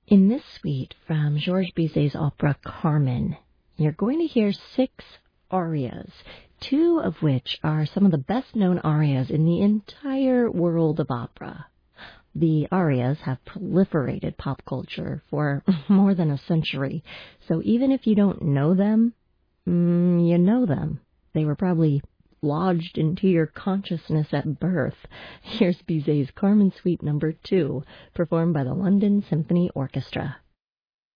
In this suite from Georges Bizet's opera Carmen, you're going to hear 6 arias, 2 of which are some of the best-known arias in the entire world of opera. The arias have proliferated pop culture for more than a century, so even if you don't know them, you know them. They were probably lodged into your consciousness at birth. Here's Bizet's Carmen Suite No. 2, performed by the London Symphony Orchestra.